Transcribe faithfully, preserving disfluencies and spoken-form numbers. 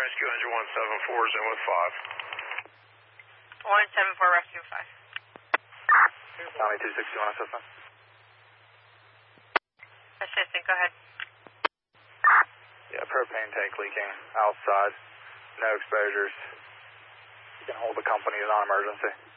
Rescue Engine one seven four is in with five. one seven four Rescue five. Tommy two sixty-one assistant. Assistant, go ahead. Yeah, propane tank leaking outside. No exposures. You can hold the company as non-emergency.